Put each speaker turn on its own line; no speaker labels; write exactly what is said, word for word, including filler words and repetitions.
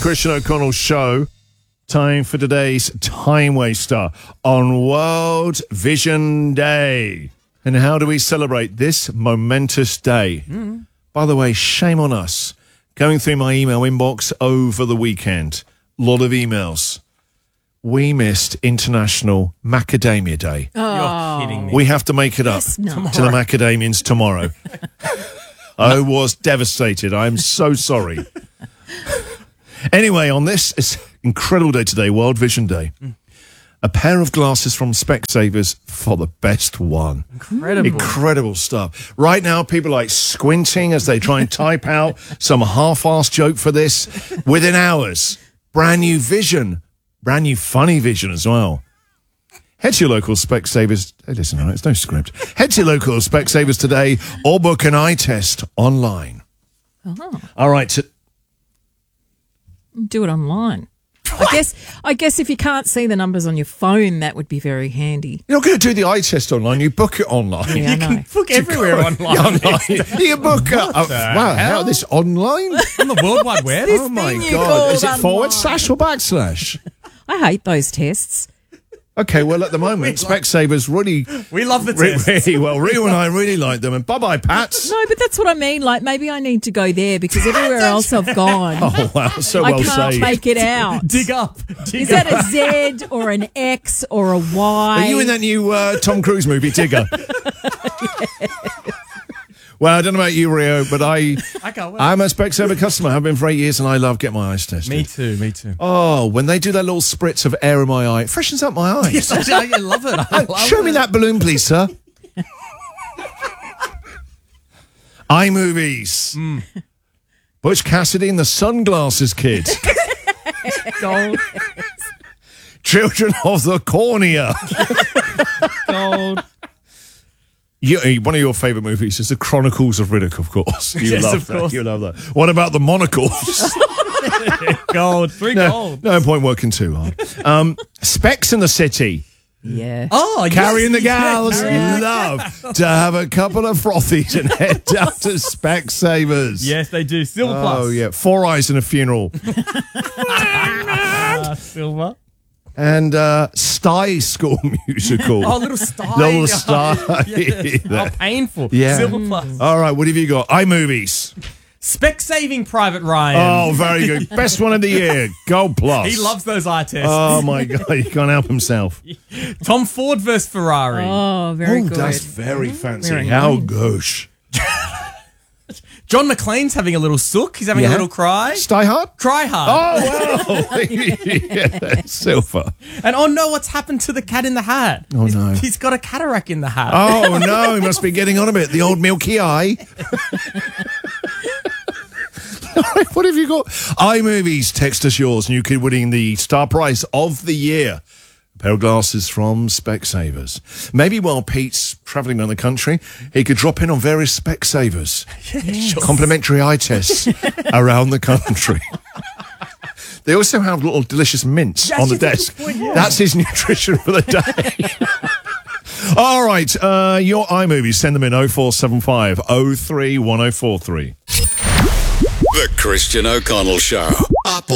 Christian O'Connell Show. Time for today's Time Waster on World Vision Day. And how do we celebrate this momentous day? Mm. By the way, shame on us. Going through my email inbox over the weekend, a lot of emails. We missed International Macadamia Day.
Oh. You're kidding me.
We have to make it up
yes,
to the macadamians tomorrow. I was devastated. I'm so sorry. Anyway, on this incredible day today, World Vision Day, a pair of glasses from Specsavers for the best one.
Incredible.
Incredible stuff. Right now, people are like squinting as they try and type out some half-assed joke for this. Within hours, brand new vision. Brand new funny vision as well. Head to your local Specsavers. Hey, listen, it's no script. Head to your local Specsavers today or book an eye test online.
Oh.
All right. So
do it online. I guess I guess if you can't see the numbers on your phone, that would be very handy.
You're not going to do the eye test online. You book it online.
Yeah,
you
can
book everywhere online.
online. You can book it. Oh, wow, how this online?
On the World Wide Web?
Oh, my God. Is it forward slash or backslash?
I hate those tests.
Okay, well, at the moment, Specsavers really...
We love the
re-
tests.
Really, well, Rio and I really like them. And bye-bye, Pats.
No, but that's what I mean. Like, maybe I need to go there because everywhere else I've gone,
Oh, wow, so
I
well
can't
saved.
make it out.
Dig up. Dig
Is
up.
that a Z or an X or a Y?
Are you in that new uh, Tom Cruise movie, Tigger? Well, I don't know about you, Rio, but I,
I can't wait.
I'm a Specsaver customer. I've been for eight years, and I love getting my eyes tested.
Me too, me too.
Oh, when they do that little spritz of air in my eye, it freshens up my eyes.
Yes, I, I love it. I love
Show
it.
me that balloon, please, sir. iMovies.
Mm.
Butch Cassidy and the Sunglasses Kid.
Gold.
Children of the Cornea.
Gold.
You, one of your favourite movies is The Chronicles of Riddick, of course. You
Yes,
love
of
that.
course.
You love that. What about the monocles?
Gold. Three
no,
gold.
no point working too hard. Um, Specs in the City.
Yeah.
Oh,
Carrying
yes,
the gals.
yes.
You love to have a couple of frothies and head down to Specsavers.
Yes, they do. Silver Plus.
Oh, yeah. Four Eyes in a Funeral.
Uh, silver.
And uh, Stye School Musical.
Oh, little sty.
Little Stye.
Yes. Oh, painful.
Yeah.
Silver Plus.
All right, what have you got? iMovies.
Spec Saving Private Ryan.
Oh, very good. Best one of the year. Gold Plus.
He loves those eye tests.
Oh, my God. He can't help himself.
Tom Ford versus Ferrari.
Oh, very
Oh,
good.
that's very fancy.
Very
How
nice.
gosh.
John McClane's having a little sook. He's having
Yeah.
a little cry.
Stye Hard?
Cry hard.
Oh, wow. Yeah, silver.
And oh no, what's happened to the cat in the hat?
Oh, no.
He's, he's got a cataract in the hat.
Oh, no. He must be getting on a bit. The old milky eye. What have you got? iMovies, text us yours, and you could winning the star prize of the year. A pair of glasses from Specsavers. Maybe while Pete's travelling around the country, he could drop in on various Specsavers.
Yes.
Complimentary eye tests around the country. They also have little delicious mints
That's
on the
a good
desk.
point, yeah.
That's his nutrition for the day. All right, uh, your iMovies, send them in oh four seven five oh three one oh four three.
The Christian O'Connell Show. Up